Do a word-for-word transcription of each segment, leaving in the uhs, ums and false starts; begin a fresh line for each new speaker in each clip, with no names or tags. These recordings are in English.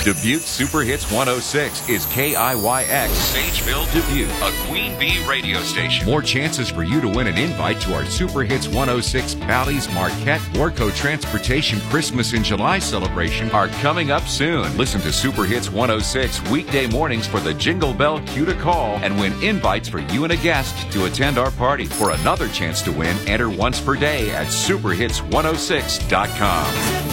Dubuque Super Hits one oh six is K I Y X, Sageville, Dubuque, a Queen Bee radio station. More chances for you to win an invite to our Super Hits one oh six Bally's Marquette Warco Transportation Christmas in July celebration are coming up soon. Listen to Super Hits one oh six weekday mornings for the Jingle Bell cue to call and win invites for you and a guest to attend our party. For another chance to win, enter once per day at super hits one oh six dot com.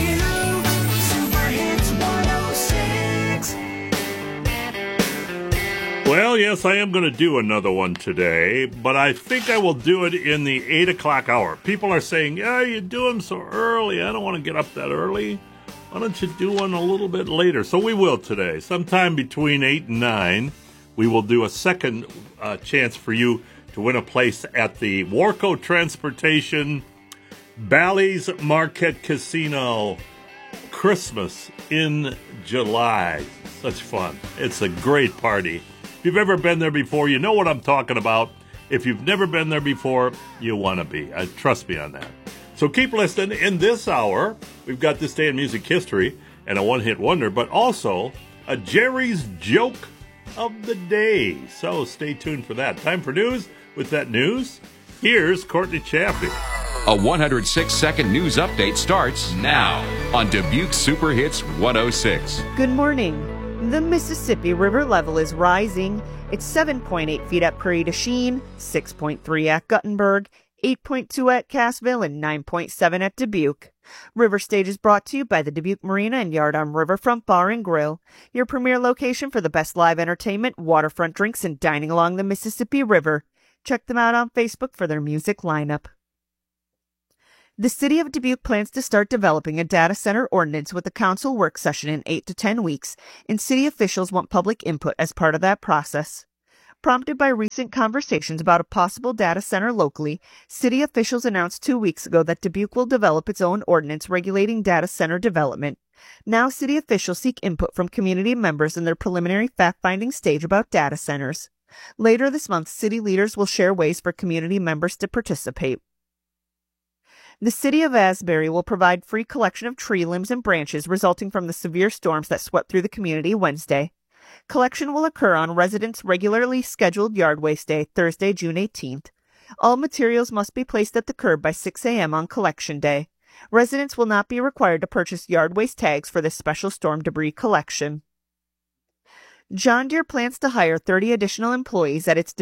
Well, yes, I am going to do another one today, but I think I will do it in the eight o'clock hour. People are saying, yeah, you do them so early. I don't want to get up that early. Why don't you do one a little bit later? So we will today. Sometime between eight and nine, we will do a second uh, chance for you to win a place at the Warco Transportation Bally's Marquette Casino Christmas in July. Such fun. It's a great party. If you've ever been there before, you know what I'm talking about. If you've never been there before, you want to be. Uh, trust me on that. So keep listening. In this hour, we've got This Day in Music History and a one-hit wonder, but also a Jerry's Joke of the Day. So stay tuned for that. Time for news. With that news, here's Courtney Chaffee.
A one hundred six second news update starts now on Dubuque Super Hits one oh six.
Good morning. The Mississippi River level is rising. It's seven point eight feet at Prairie du Chien, six point three at Guttenberg, eight point two at Cassville, and nine point seven at Dubuque. River Stage is brought to you by the Dubuque Marina and Yardarm Riverfront Bar and Grill, your premier location for the best live entertainment, waterfront drinks, and dining along the Mississippi River. Check them out on Facebook for their music lineup. The City of Dubuque plans to start developing a data center ordinance with a council work session in eight to ten weeks, and city officials want public input as part of that process. Prompted by recent conversations about a possible data center locally, city officials announced two weeks ago that Dubuque will develop its own ordinance regulating data center development. Now city officials seek input from community members in their preliminary fact-finding stage about data centers. Later this month, city leaders will share ways for community members to participate. The city of Asbury will provide free collection of tree limbs and branches resulting from the severe storms that swept through the community Wednesday. Collection will occur on residents' regularly scheduled yard waste day, Thursday, June eighteenth. All materials must be placed at the curb by six a.m. on collection day. Residents will not be required to purchase yard waste tags for this special storm debris collection. John Deere plans to hire thirty additional employees at its